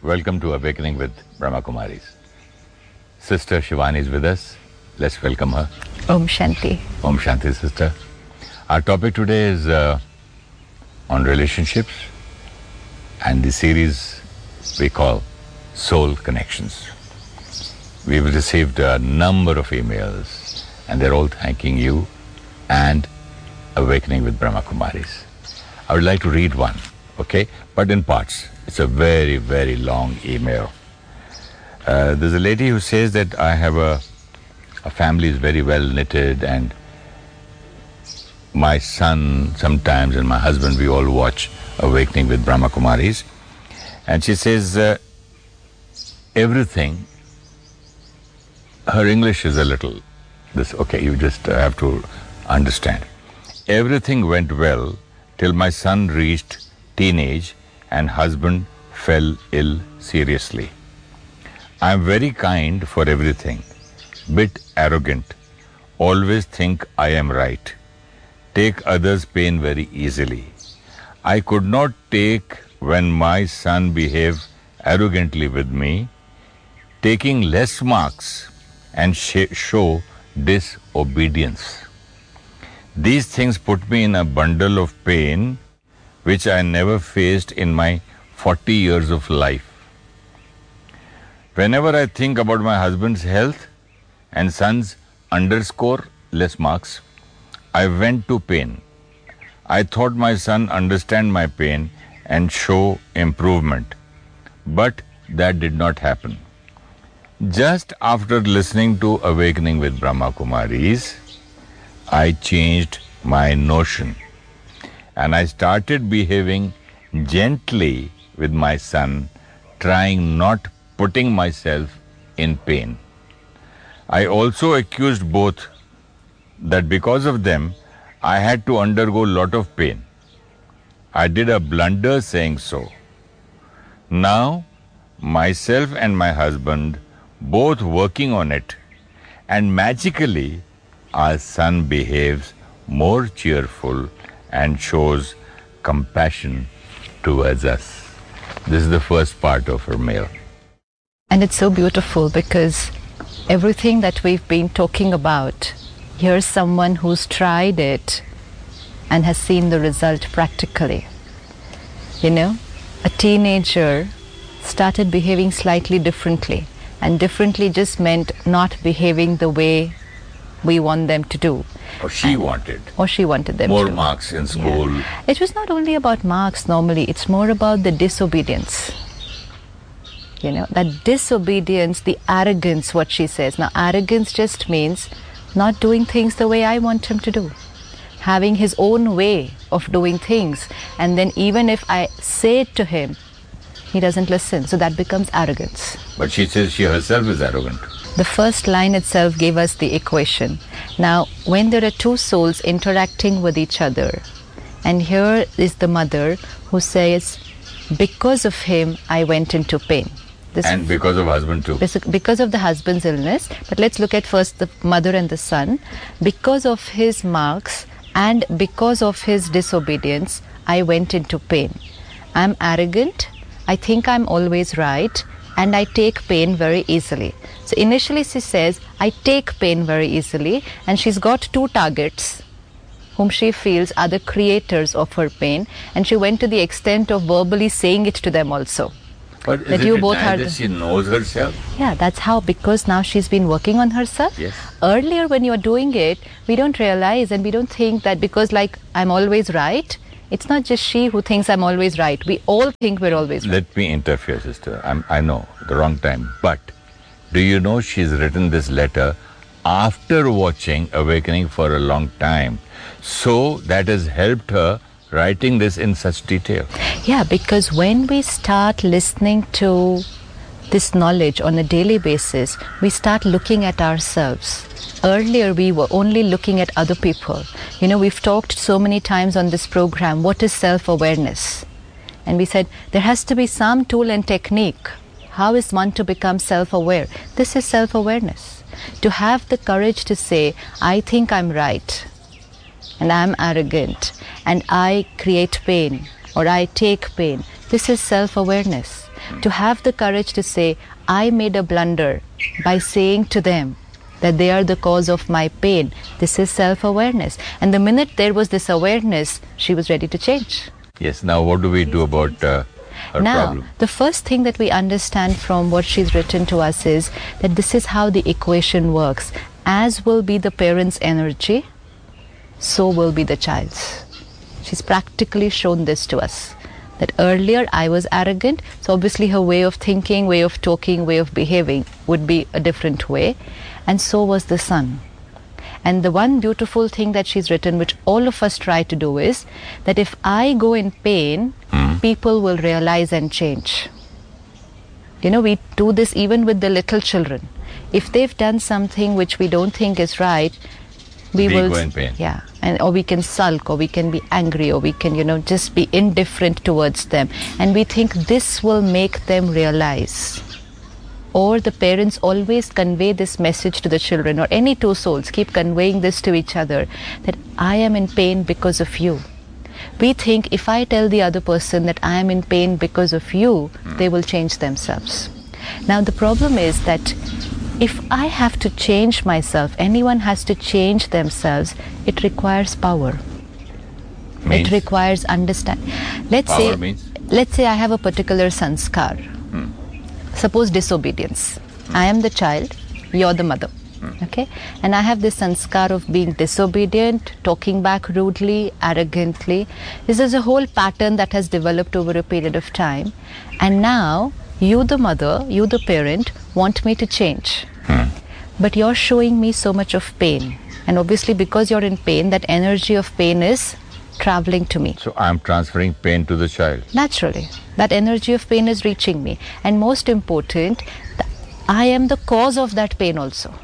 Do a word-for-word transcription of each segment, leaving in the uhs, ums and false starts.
Welcome to Awakening with Brahma Kumaris. Sister Shivani is with us. Let's welcome her. Om Shanti. Om Shanti, sister. Our topic today is uh, on relationships, and the series we call Soul Connections. We've received a number of emails, and they're all thanking you and Awakening with Brahma Kumaris. I would like to read one, okay? But in parts. It's a very, very long email. Uh, there's a lady who says that I have a, a family is very well knitted, and my son sometimes and my husband, we all watch Awakening with Brahma Kumaris. And she says uh, everything, her English is a little, this, okay, you just uh, have to understand. Everything went well till my son reached teenage and husband fell ill seriously. I am very kind for everything, bit arrogant, always think I am right, take others' pain very easily. I could not take when my son behaved arrogantly with me, taking less marks and sh- show disobedience. These things put me in a bundle of pain which I never faced in my forty years of life. Whenever I think about my husband's health and son's underscore less marks, I went to pain. I thought my son understand my pain and show improvement, but that did not happen. Just after listening to Awakening with Brahma Kumaris, I changed my notion. And I started behaving gently with my son, trying not putting myself in pain. I also accused both that because of them, I had to undergo a lot of pain. I did a blunder saying so. Now, myself and my husband both working on it, and magically, our son behaves more cheerful and shows compassion towards us. This is the first part of her mail. And it's so beautiful because everything that we've been talking about, here's someone who's tried it and has seen the result practically. You know, a teenager started behaving slightly differently, and differently just meant not behaving the way we want them to do. Or she and, wanted. Or she wanted them more to. marks in school. Yeah. It was not only about marks normally, it's more about the disobedience. You know, that disobedience, the arrogance, what she says. Now, arrogance just means not doing things the way I want him to do. Having his own way of doing things. And then even if I say it to him, he doesn't listen. So that becomes arrogance. But she says she herself is arrogant. The first line itself gave us the equation. Now, when there are two souls interacting with each other, and here is the mother who says, because of him, I went into pain. This and because of husband too. Because of the husband's illness. But let's look at first the mother and the son. Because of his marks and because of his disobedience, I went into pain. I'm arrogant. I think I'm always right. And I take pain very easily. So initially she says, I take pain very easily, and she's got two targets whom she feels are the creators of her pain, and she went to the extent of verbally saying it to them also. But that is you it both that are the... she knows herself? Yeah, that's how, because now she's been working on herself. Yes. Earlier when you're doing it, we don't realize and we don't think that because like I'm always right. It's not just she who thinks I'm always right. We all think we're always right. Let me interfere, sister. I'm, I know, the wrong time. But do you know she's written this letter after watching Awakening for a long time? So that has helped her writing this in such detail. Yeah, because when we start listening to this knowledge on a daily basis, we start looking at ourselves. Earlier, we were only looking at other people. You know, we've talked so many times on this program, what is self-awareness? And we said, there has to be some tool and technique. How is one to become self-aware? This is self-awareness. To have the courage to say, I think I'm right, and I'm arrogant, and I create pain, or I take pain. This is self-awareness. to have the courage to say, I made a blunder by saying to them that they are the cause of my pain. This is self-awareness. And the minute there was this awareness, she was ready to change. Yes, now what do we do about uh, her now, problem? The first thing that we understand from what she's written to us is that this is how the equation works. As will be the parent's energy, so will be the child's. She's practically shown this to us. That earlier I was arrogant, so obviously her way of thinking, way of talking, way of behaving would be a different way. And so was the son. And the one beautiful thing that she's written, which all of us try to do, is that if I go in pain, mm. people will realize and change. You know, we do this even with the little children. If they've done something which we don't think is right, we, we will go in pain. Yeah, and or we can sulk, or we can be angry, or we can, you know, just be indifferent towards them, and we think this will make them realize. Or the parents always convey this message to the children, or any two souls keep conveying this to each other, that I am in pain because of you. We think if I tell the other person that I am in pain because of you, mm. they will change themselves. Now the problem is that if I have to change myself, anyone has to change themselves, it requires power. Means? It requires understanding. Let's power say, means? let's say I have a particular sanskar. Hmm. Suppose disobedience. Hmm. I am the child, you're the mother. Hmm. Okay? And I have this sanskar of being disobedient, talking back rudely, arrogantly. This is a whole pattern that has developed over a period of time. And now, you the mother, you the parent, want me to change. Hmm. But you're showing me so much of pain. And obviously because you're in pain, that energy of pain is traveling to me. So I'm transferring pain to the child. Naturally. That energy of pain is reaching me. And most important, I am the cause of that pain also.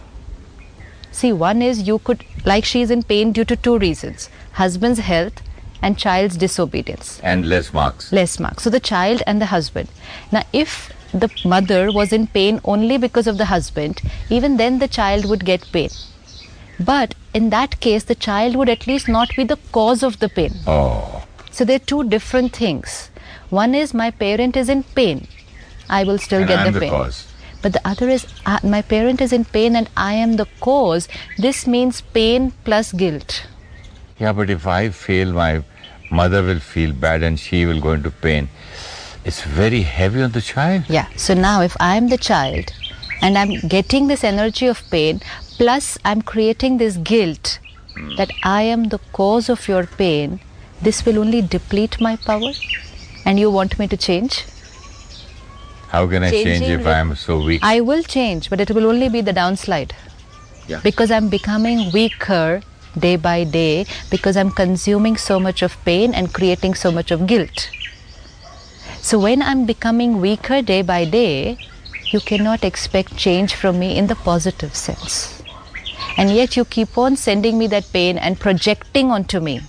See, one is you could, like she is in pain due to two reasons. Husband's health and child's disobedience. And less marks. Less marks. So the child and the husband. Now if the mother was in pain only because of the husband, even then the child would get pain. But in that case, the child would at least not be the cause of the pain. Oh. So they're two different things. One is my parent is in pain. I will still and get I'm the the pain. Cause. But the other is uh, my parent is in pain and I am the cause. This means pain plus guilt. Yeah, but if I fail, my mother will feel bad and she will go into pain. It's very heavy on the child. Yeah. So now if I am the child and I'm getting this energy of pain, plus I'm creating this guilt mm. that I am the cause of your pain, this will only deplete my power. And you want me to change? How can I Changing change if I am so weak? I will change, but it will only be the downslide. Yeah. Because I'm becoming weaker day by day, because I'm consuming so much of pain and creating so much of guilt. So when I'm becoming weaker day by day, you cannot expect change from me in the positive sense. And yet you keep on sending me that pain and projecting onto me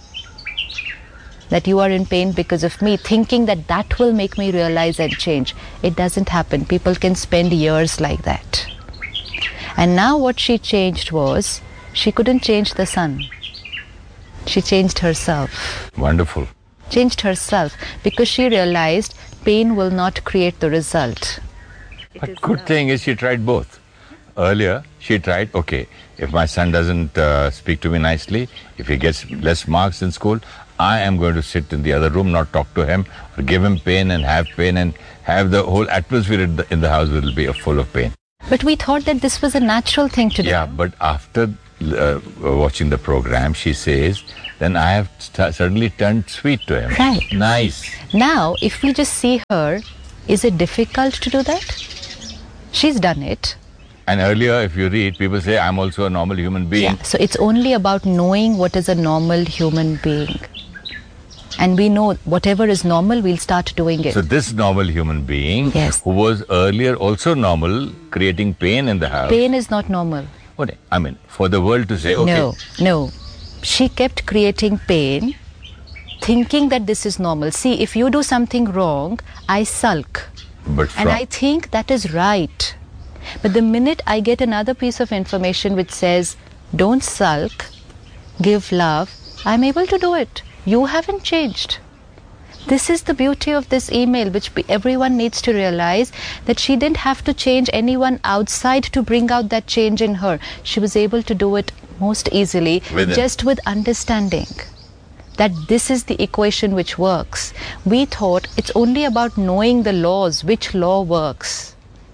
that you are in pain because of me, thinking that that will make me realize and change. It doesn't happen. People can spend years like that. And now what she changed was, she couldn't change the son. She changed herself. Wonderful. Changed herself because she realized pain will not create the result. But good thing is she tried both. Earlier, she tried, okay, if my son doesn't uh, speak to me nicely, if he gets less marks in school, I am going to sit in the other room, not talk to him, or give him pain and have pain and have the whole atmosphere in the, in the house will be full of pain. But we thought that this was a natural thing to do. Yeah, but after uh, watching the program, she says, then I have st- suddenly turned sweet to him. Right. Nice. Now, if we just see her, is it difficult to do that? She's done it. And earlier, if you read, people say, I'm also a normal human being. Yeah, so it's only about knowing what is a normal human being. And we know whatever is normal, we'll start doing it. So this normal human being, yes. who was earlier also normal, creating pain in the house. Pain is not normal. What? I mean, for the world to say, okay. No, no. She kept creating pain, thinking that this is normal. See, if you do something wrong, I sulk. But and I think that is right. But the minute I get another piece of information which says, don't sulk, give love, I'm able to do it. You haven't changed. This is the beauty of this email, which be- everyone needs to realize, that she didn't have to change anyone outside to bring out that change in her. She was able to do it most easily Within. just with understanding that this is the equation which works. We thought it's only about knowing the laws, which law works.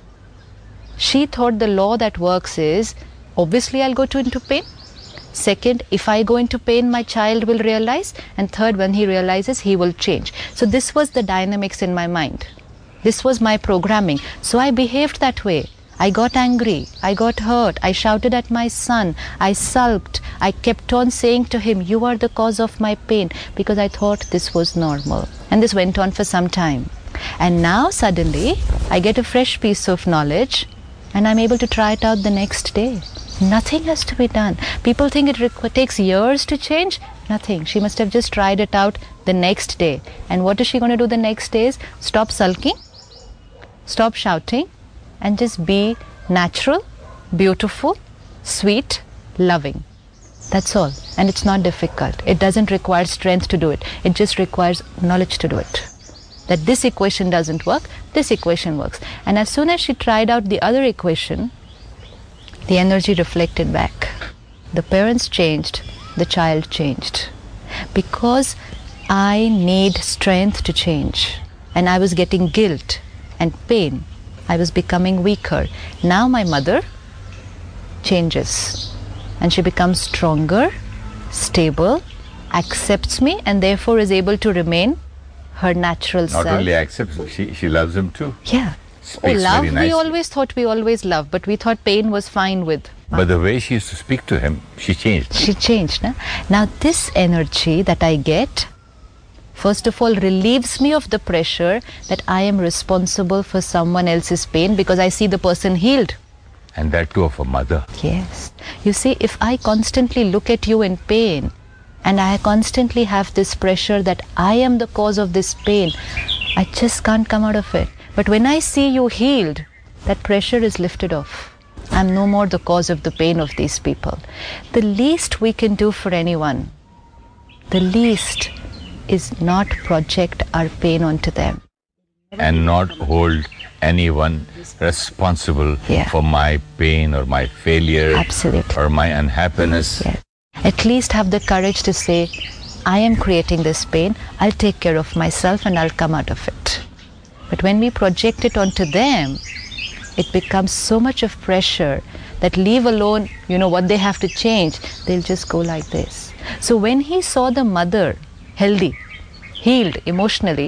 She thought the law that works is, obviously I'll go to into pain. Second, if I go into pain, my child will realize. And third, when he realizes, he will change. So this was the dynamics in my mind. This was my programming. So I behaved that way. I got angry. I got hurt. I shouted at my son. I sulked. I kept on saying to him, you are the cause of my pain, because I thought this was normal. And this went on for some time. And now suddenly I get a fresh piece of knowledge and I'm able to try it out the next day. Nothing has to be done. People think it requ- takes years to change. Nothing. She must have just tried it out the next day. And what is she going to do the next day is stop sulking, stop shouting, and just be natural, beautiful, sweet, loving. That's all. And it's not difficult. It doesn't require strength to do it. It just requires knowledge to do it. That this equation doesn't work, this equation works. And as soon as she tried out the other equation, the energy reflected back. The parents changed, the child changed. Because I need strength to change. And I was getting guilt and pain. I was becoming weaker. Now my mother changes. And she becomes stronger, stable, accepts me, and therefore is able to remain her natural Not self. only accepts, she, she loves him too. Yeah. Speaks Oh, love, very we nicely. always thought we always loved, but we thought pain was fine with. But the way she used to speak to him, she changed. She changed. Na? Now this energy that I get, first of all, relieves me of the pressure that I am responsible for someone else's pain because I see the person healed. And that too of a mother. Yes. You see, if I constantly look at you in pain and I constantly have this pressure that I am the cause of this pain, I just can't come out of it. But when I see you healed, that pressure is lifted off. I'm no more the cause of the pain of these people. The least we can do for anyone, the least is not project our pain onto them. And not hold anyone responsible Yeah. for my pain or my failure Absolutely. or my unhappiness. Yes. At least have the courage to say, I am creating this pain, I'll take care of myself and I'll come out of it. But when we project it onto them, it becomes so much of pressure that leave alone, you know, what they have to change, they'll just go like this. So when he saw the mother healthy, healed emotionally,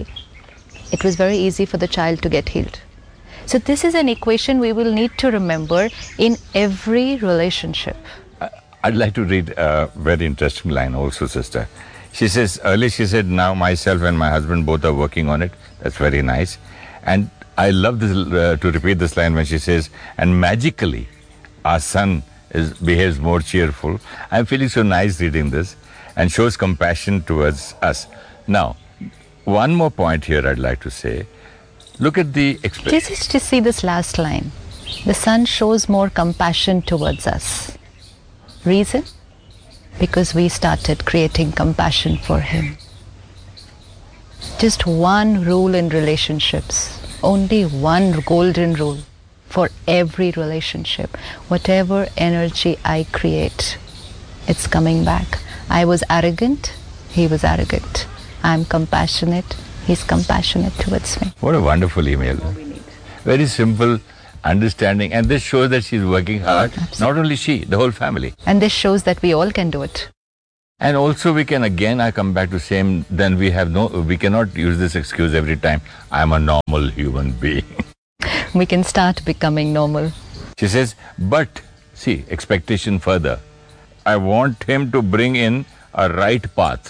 it was very easy for the child to get healed. So this is an equation we will need to remember in every relationship. I'd like to read a very interesting line also, sister. She says, earlier she said, now myself and my husband both are working on it. That's very nice. And I love this, uh, to repeat this line when she says, and magically our son is, behaves more cheerful. I'm feeling so nice reading this and shows compassion towards us. Now, one more point here I'd like to say. Look at the expression. Just to see this last line. The son shows more compassion towards us. Reason? Because we started creating compassion for him. Just one rule in relationships. Only one golden rule for every relationship. Whatever energy I create, it's coming back. I was arrogant, he was arrogant. I'm compassionate, he's compassionate towards me. What a wonderful email. Very simple, understanding, and this shows that she's working hard. Absolutely. Not only she, the whole family. And this shows that we all can do it. And also we can, again, I come back to same, then we have no, we cannot use this excuse every time, I'm a normal human being. We can start becoming normal. She says, but, see, expectation further. I want him to bring in a right path.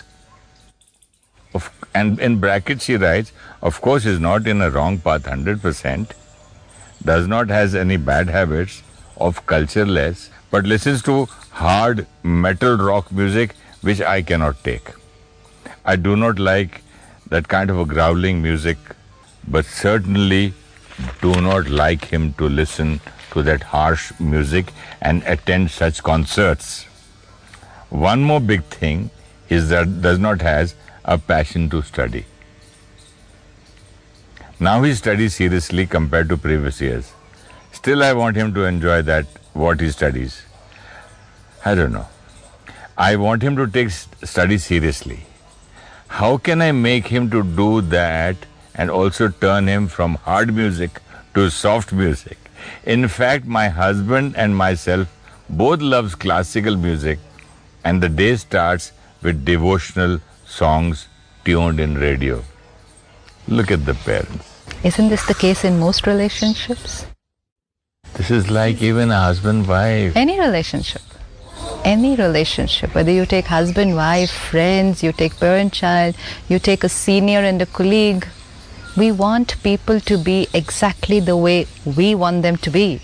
Of, and in brackets she writes, of course he's not in a wrong path one hundred percent, does not has any bad habits, of cultureless, but listens to hard metal rock music which I cannot take. I do not like that kind of a growling music, but certainly do not like him to listen to that harsh music and attend such concerts. One more big thing is that does not has a passion to study. Now he studies seriously compared to previous years. Still, I want him to enjoy that, what he studies. I don't know. I want him to take study seriously. How can I make him to do that and also turn him from hard music to soft music? In fact, my husband and myself both loves classical music, and the day starts with devotional songs tuned in radio. Look at the parents. Isn't this the case in most relationships? This is like even a husband-wife. Any relationship. Any relationship. Whether you take husband, wife, friends, you take parent-child, you take a senior and a colleague. We want people to be exactly the way we want them to be.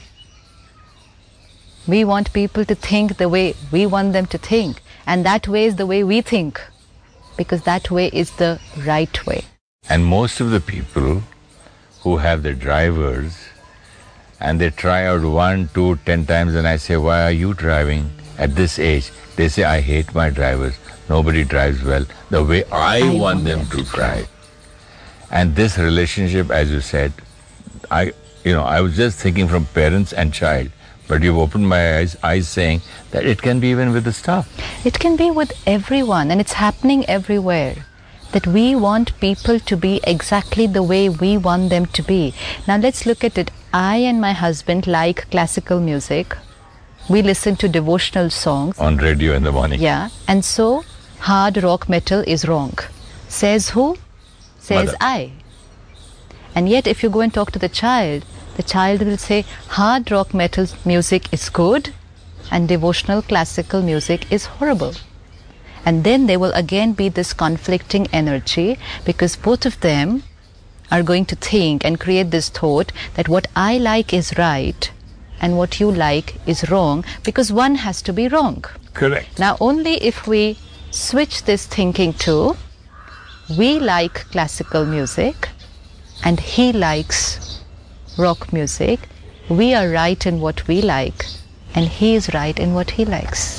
We want people to think the way we want them to think. And that way is the way we think. Because that way is the right way. And most of the people who have the drivers and they try out one, two, ten times, and I say, why are you driving at this age? They say, I hate my drivers. Nobody drives well the way I, I want, want them to drive. And this relationship, as you said, I, you know, I was just thinking from parents and child, but you've opened my eyes, eyes saying that it can be even with the staff. It can be with everyone, and it's happening everywhere. That we want people to be exactly the way we want them to be. Now let's look at it. I and my husband like classical music. We listen to devotional songs. On radio in the morning. Yeah. And so, hard rock metal is wrong. Says who? Says Mother. I. And yet if you go and talk to the child, the child will say, hard rock metal music is good and devotional classical music is horrible. And then there will again be this conflicting energy, because both of them are going to think and create this thought that what I like is right and what you like is wrong, because one has to be wrong. Correct. Now only if we switch this thinking to, we like classical music and he likes rock music, we are right in what we like and he is right in what he likes.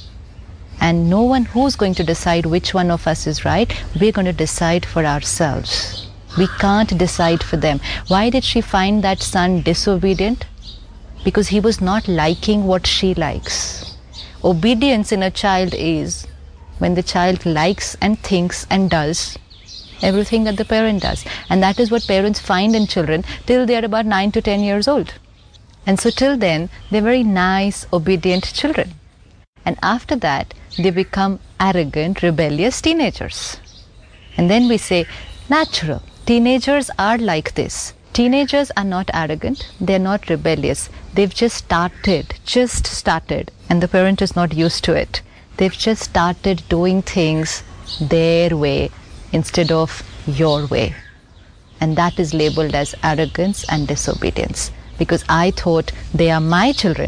And no one who's going to decide which one of us is right, we're going to decide for ourselves. We can't decide for them. Why did she find that son disobedient? Because he was not liking what she likes. Obedience in a child is when the child likes and thinks and does everything that the parent does. And that is what parents find in children till they are about nine to ten years old. And so till then, they're very nice, obedient children. And after that, they become arrogant, rebellious teenagers. And then we say, natural. Teenagers are like this. Teenagers are not arrogant. They're not rebellious. They've just started, just started. And the parent is not used to it. They've just started doing things their way instead of your way. And that is labeled as arrogance and disobedience. Because I thought they are my children.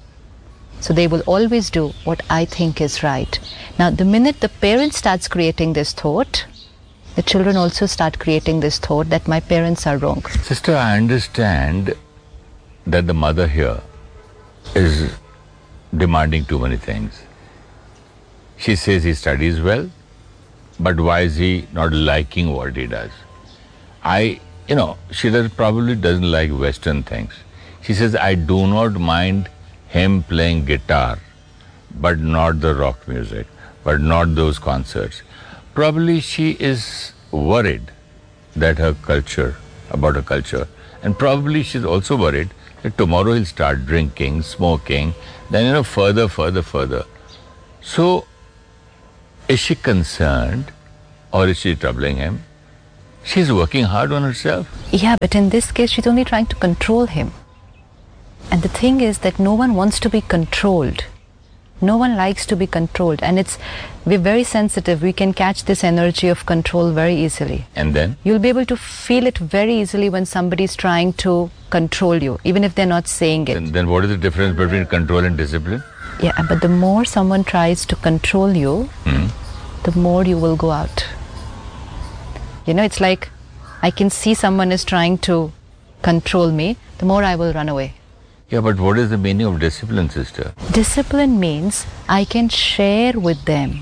So they will always do what I think is right. Now, the minute the parent starts creating this thought, the children also start creating this thought that my parents are wrong. Sister, I understand that the mother here is demanding too many things. She says he studies well, but why is he not liking what he does? I, you know, she does, probably doesn't like Western things. She says, I do not mind him playing guitar, but not the rock music, but not those concerts. Probably she is worried that her culture, about her culture, and probably she's also worried that tomorrow he'll start drinking, smoking, then, you know, further, further, further. So, is she concerned or is she troubling him? She's working hard on herself. Yeah, but in this case, she's only trying to control him. And the thing is that no one wants to be controlled. No one likes to be controlled. And it's, we're very sensitive. We can catch this energy of control very easily. And then? You'll be able to feel it very easily when somebody's trying to control you, even if they're not saying it. Then, then what is the difference between control and discipline? Yeah, but the more someone tries to control you, mm. the more you will go out. You know, it's like I can see someone is trying to control me, the more I will run away. Yeah, but what is the meaning of discipline, sister? Discipline means I can share with them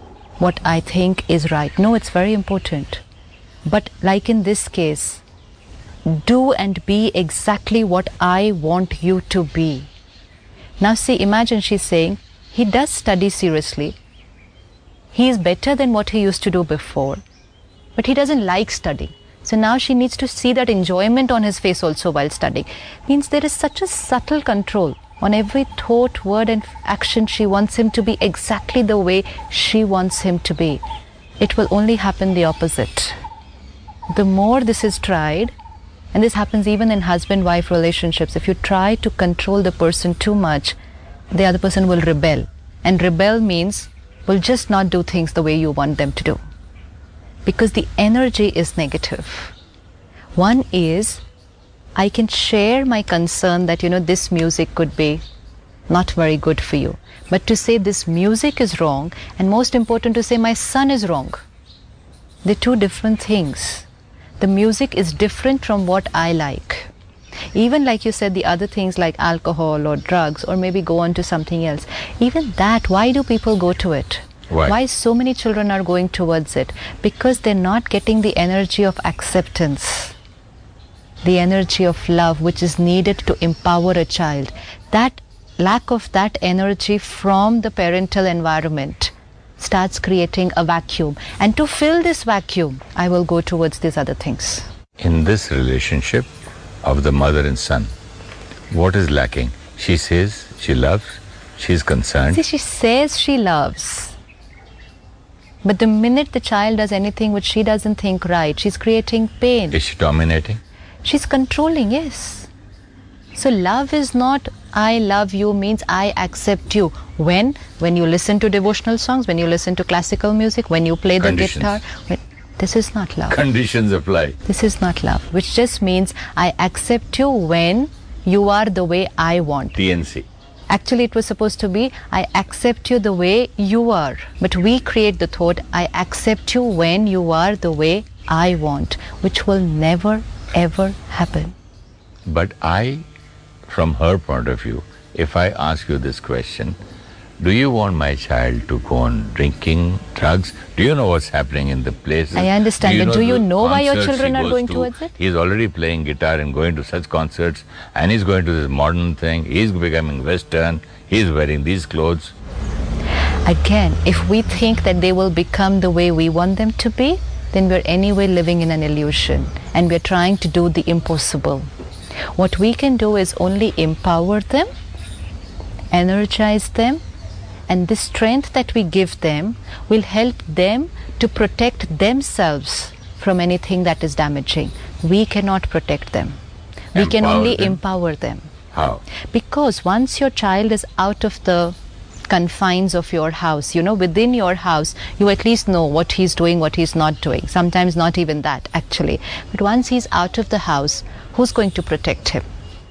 what I think is right. No, it's very important. But like in this case, do and be exactly what I want you to be. Now see, imagine she's saying, he does study seriously. He is better than what he used to do before. But he doesn't like studying. So now she needs to see that enjoyment on his face also while studying. Means there is such a subtle control on every thought, word and action. She wants him to be exactly the way she wants him to be. It will only happen the opposite. The more this is tried, and this happens even in husband-wife relationships, if you try to control the person too much, the other person will rebel. And rebel means will just not do things the way you want them to do. Because the energy is negative. One is, I can share my concern that, you know, this music could be not very good for you. But to say this music is wrong, and most important to say my son is wrong, they're two different things. The music is different from what I like. Even like you said, the other things like alcohol or drugs, or maybe go on to something else. Even that, why do people go to it? Why? Why so many children are going towards it? Because they're not getting the energy of acceptance, the energy of love, which is needed to empower a child. That lack of that energy from the parental environment starts creating a vacuum. And to fill this vacuum, I will go towards these other things. In this relationship of the mother and son, what is lacking? She says she loves, she's concerned. See, she says she loves. But the minute the child does anything which she doesn't think right, she's creating pain. Is she dominating? She's controlling, yes. So love is not, I love you means I accept you. When? When you listen to devotional songs, when you listen to classical music, when you play the Conditions. guitar. When, this is not love. Conditions apply. This is not love, which just means I accept you when you are the way I want. T N C. Actually, it was supposed to be, I accept you the way you are. But we create the thought, I accept you when you are the way I want, which will never, ever happen. But I, from her point of view, if I ask you this question, do you want my child to go on drinking drugs? Do you know what's happening in the places? I understand, but do you the know why your concerts children he are goes going to? towards it? He's already playing guitar and going to such concerts, and he's going to this modern thing. He's becoming Western. He's wearing these clothes. Again, if we think that they will become the way we want them to be, then we're anyway living in an illusion, and we're trying to do the impossible. What we can do is only empower them, energize them, and the strength that we give them will help them to protect themselves from anything that is damaging. We cannot protect them. We can Empower only them? empower them. How? Because once your child is out of the confines of your house, you know, within your house, you at least know what he's doing, what he's not doing. Sometimes not even that, actually. But once he's out of the house, who's going to protect him?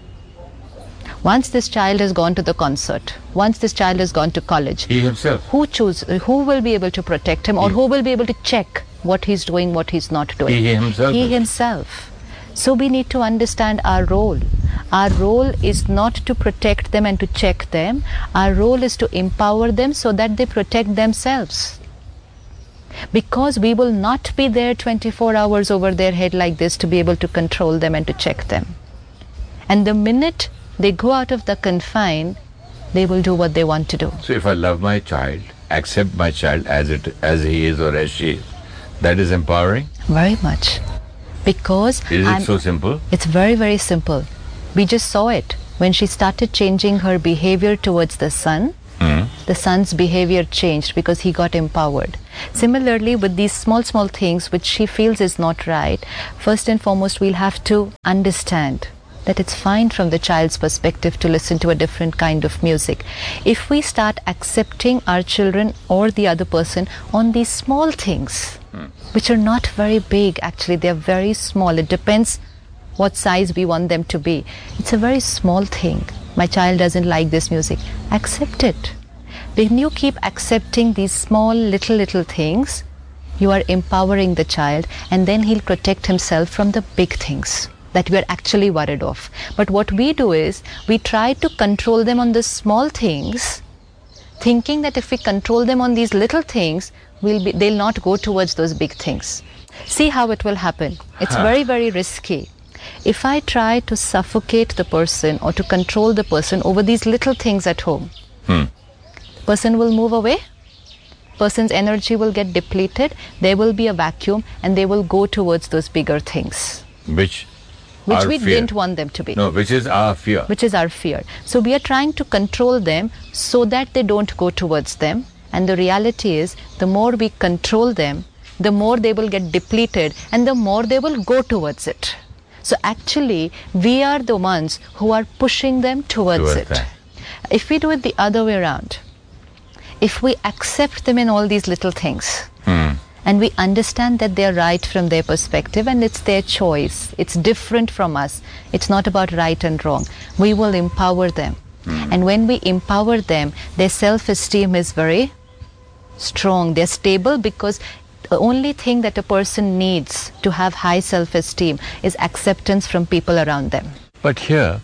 Once this child has gone to the concert, once this child has gone to college, He himself. who choose, who will be able to protect him, or He- who will be able to check what he's doing, what he's not doing? He himself. He himself. So we need to understand our role. Our role is not to protect them and to check them. Our role is to empower them so that they protect themselves. Because we will not be there twenty-four hours over their head like this to be able to control them and to check them. And the minute they go out of the confine, they will do what they want to do. So if I love my child, accept my child as it as he is or as she is, that is empowering? Very much. Because Is I'm- it so simple? It's very, very simple. We just saw it. When she started changing her behavior towards the son, Hmm. the son's behavior changed because he got empowered. Similarly, with these small, small things which she feels is not right, first and foremost, we'll have to understand that it's fine from the child's perspective to listen to a different kind of music. If we start accepting our children or the other person on these small things, which are not very big, actually, they're very small. It depends what size we want them to be. It's a very small thing. My child doesn't like this music. Accept it. When you keep accepting these small, little, little things, you are empowering the child, and then he'll protect himself from the big things that we are actually worried of. But what we do is, we try to control them on the small things, thinking that if we control them on these little things, we'll be, they'll not go towards those big things. See how it will happen. It's Huh. very, very risky. If I try to suffocate the person or to control the person over these little things at home, Hmm. the person will move away, person's energy will get depleted, there will be a vacuum, and they will go towards those bigger things, Which which our we fear. didn't want them to be. No, which is our fear. Which is our fear. So we are trying to control them so that they don't go towards them. And the reality is, the more we control them, the more they will get depleted and the more they will go towards it. So actually, we are the ones who are pushing them towards, Towards it. that. If we do it the other way around, if we accept them in all these little things, Hmm. and we understand that they're right from their perspective and it's their choice, it's different from us, it's not about right and wrong, we will empower them. And when we empower them, their self-esteem is very strong, they're stable, because the only thing that a person needs to have high self-esteem is acceptance from people around them. But here,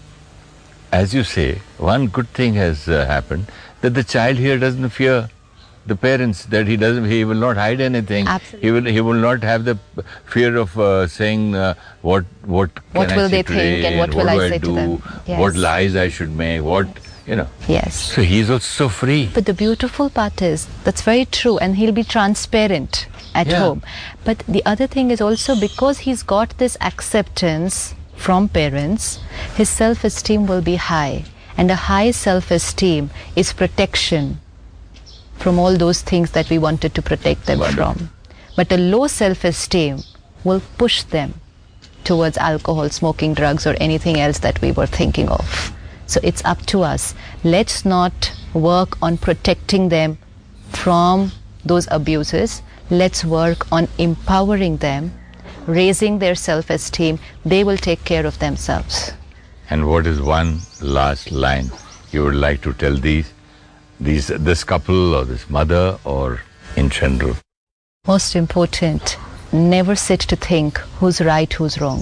as you say, one good thing has uh, happened, that the child here doesn't fear the parents, that he doesn't, he will not hide anything. Absolutely. He will, he will not have the p- fear of uh, saying uh, what, what can What I will say they today, think and what will do I say to do, them? what Yes. lies I should make, what, you know. Yes. So he's also so free. But the beautiful part is, that's very true, and he'll be transparent at Yeah. home. But the other thing is also, because he's got this acceptance from parents, his self-esteem will be high. And a high self-esteem is protection from all those things that we wanted to protect them Wonderful. from. But a low self-esteem will push them towards alcohol, smoking, drugs, or anything else that we were thinking of. So it's up to us. Let's not work on protecting them from those abuses. Let's work on empowering them, raising their self-esteem. They will take care of themselves. And what is one last line you would like to tell these, these, this couple or this mother or in general? Most important, never sit to think who's right, who's wrong.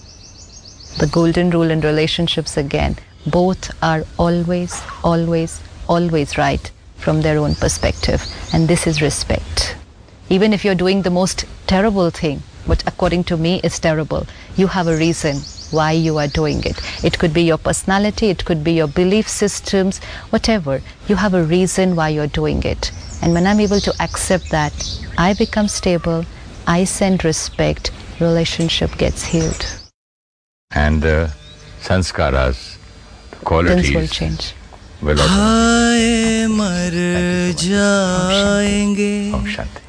The golden rule in relationships again, both are always, always, always right from their own perspective. And this is respect. Even if you're doing the most terrible thing, what according to me is terrible, you have a reason why you are doing it. It could be your personality, it could be your belief systems, whatever. You have a reason why you're doing it. And when I'm able to accept that, I become stable, I send respect, relationship gets healed. And uh, sanskaras, the qualities Things will change. will automatically. हाय मर जाएंगे Om Shanti.